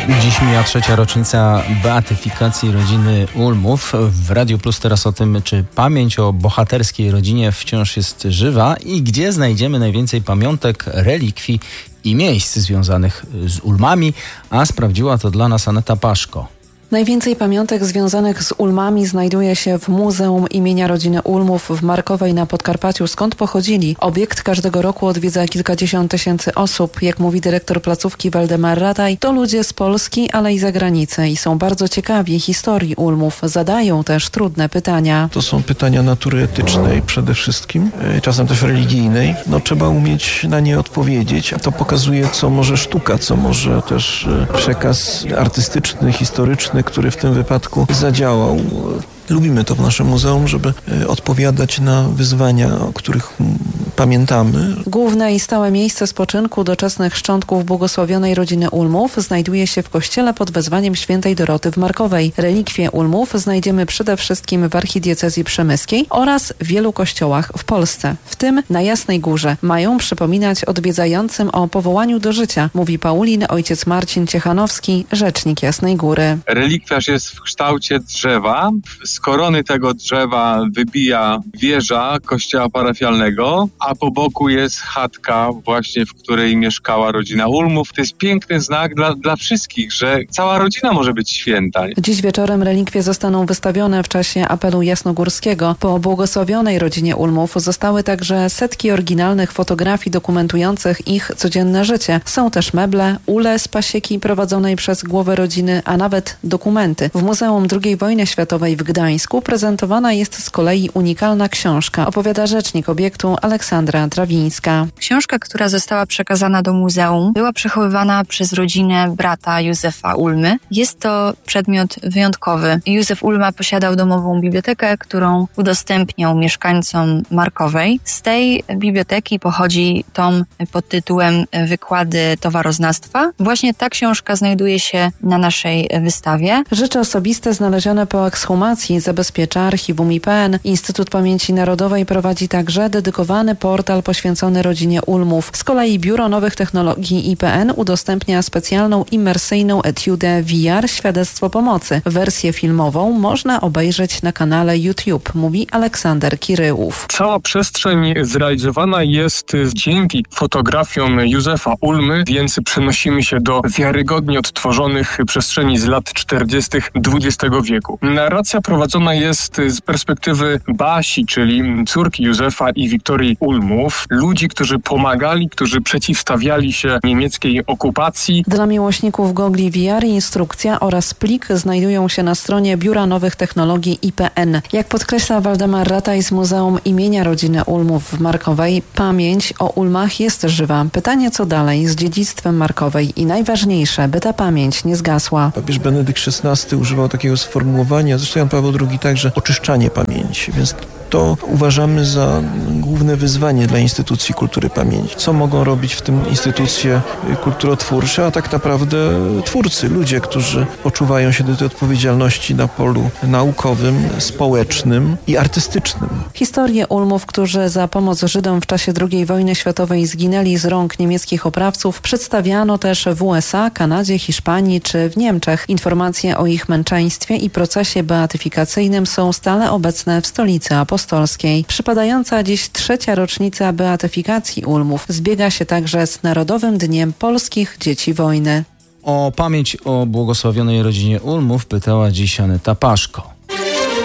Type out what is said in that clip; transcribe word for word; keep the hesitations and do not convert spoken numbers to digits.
Dziś mija trzecia rocznica beatyfikacji rodziny Ulmów. W Radiu Plus teraz o tym, czy pamięć o bohaterskiej rodzinie wciąż jest żywa i gdzie znajdziemy najwięcej pamiątek, relikwii i miejsc związanych z Ulmami, a sprawdziła to dla nas Aneta Paszko. Najwięcej pamiątek związanych z Ulmami znajduje się w Muzeum imienia rodziny Ulmów w Markowej na Podkarpaciu, skąd pochodzili. Obiekt każdego roku odwiedza kilkadziesiąt tysięcy osób. Jak mówi dyrektor placówki Waldemar Rataj, to ludzie z Polski, ale i zagranicy i są bardzo ciekawi historii Ulmów. Zadają też trudne pytania. To są pytania natury etycznej przede wszystkim, czasem też religijnej. No, trzeba umieć na nie odpowiedzieć. To pokazuje, co może sztuka, co może też przekaz artystyczny, historyczny, który w tym wypadku zadziałał. Lubimy to w naszym muzeum, żeby odpowiadać na wyzwania, o których pamiętamy. Główne i stałe miejsce spoczynku doczesnych szczątków błogosławionej rodziny Ulmów znajduje się w kościele pod wezwaniem świętej Doroty w Markowej. Relikwie Ulmów znajdziemy przede wszystkim w archidiecezji przemyskiej oraz w wielu kościołach w Polsce, w tym na Jasnej Górze. Mają przypominać odwiedzającym o powołaniu do życia, mówi Paulin ojciec Marcin Ciechanowski, rzecznik Jasnej Góry. Relikwiarz jest w kształcie drzewa. Z korony tego drzewa wybija wieża kościoła parafialnego, a po boku jest chatka właśnie, w której mieszkała rodzina Ulmów. To jest piękny znak dla, dla wszystkich, że cała rodzina może być święta. Dziś wieczorem relikwie zostaną wystawione w czasie apelu jasnogórskiego. Po błogosławionej rodzinie Ulmów zostały także setki oryginalnych fotografii dokumentujących ich codzienne życie. Są też meble, ule z pasieki prowadzonej przez głowę rodziny, a nawet dokumenty. W Muzeum drugiej wojny światowej w Gdańsku prezentowana jest z kolei unikalna książka, opowiada rzecznik obiektu Aleksandra Trawińska. Książka, która została przekazana do muzeum, była przechowywana przez rodzinę brata Józefa Ulmy. Jest to przedmiot wyjątkowy. Józef Ulma posiadał domową bibliotekę, którą udostępniał mieszkańcom Markowej. Z tej biblioteki pochodzi tom pod tytułem Wykłady towaroznawstwa. Właśnie ta książka znajduje się na naszej wystawie. Rzeczy osobiste znalezione po ekshumacji zabezpiecza Archiwum I P N. Instytut Pamięci Narodowej prowadzi także dedykowany portal poświęcony rodzinie Ulmów. Z kolei Biuro Nowych Technologii I P N udostępnia specjalną imersyjną etiudę V R Świadectwo Pomocy. Wersję filmową można obejrzeć na kanale YouTube, mówi Aleksander Kiryłów. Cała przestrzeń zrealizowana jest dzięki fotografiom Józefa Ulmy, więc przenosimy się do wiarygodnie odtworzonych przestrzeni z lat czterdziestych dwudziestego wieku. Narracja prowadzona jest z perspektywy Basi, czyli córki Józefa i Wiktorii Ulmów, ludzi, którzy pomagali, którzy przeciwstawiali się niemieckiej okupacji. Dla miłośników gogli V R instrukcja oraz plik znajdują się na stronie Biura Nowych Technologii I P N. Jak podkreśla Waldemar Rataj z Muzeum imienia rodziny Ulmów w Markowej, pamięć o Ulmach jest żywa. Pytanie, co dalej z dziedzictwem Markowej i najważniejsze, by ta pamięć nie zgasła. Papież Benedykt szesnasty używał takiego sformułowania, zresztą Jan Paweł drugi także, oczyszczanie pamięci, więc to uważamy za główne wyzwanie dla instytucji kultury pamięci. Co mogą robić w tym instytucje kulturotwórcze, a tak naprawdę twórcy, ludzie, którzy poczuwają się do tej odpowiedzialności na polu naukowym, społecznym i artystycznym. Historię Ulmów, którzy za pomoc Żydom w czasie drugiej wojny światowej zginęli z rąk niemieckich oprawców, przedstawiano też w U S A, Kanadzie, Hiszpanii czy w Niemczech. Informacje o ich męczeństwie i procesie beatyfikacyjnym są stale obecne w Stolicy Apostolskiej. Przypadająca dziś trzecia rocznica beatyfikacji Ulmów zbiega się także z Narodowym Dniem Polskich Dzieci Wojny. O pamięć o błogosławionej rodzinie Ulmów pytała dziś Aneta Paszko.